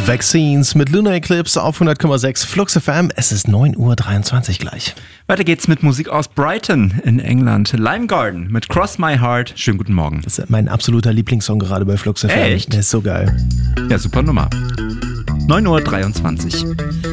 Vaccines mit Lunar Eclipse auf 100,6 Flux FM. Es ist 9:23 Uhr gleich. Weiter geht's mit Musik aus Brighton in England. Lime Garden mit Cross My Heart. Schönen guten Morgen. Das ist mein absoluter Lieblingssong gerade bei Flux FM. Echt? Der ist so geil. Ja, super Nummer. 9:23 Uhr.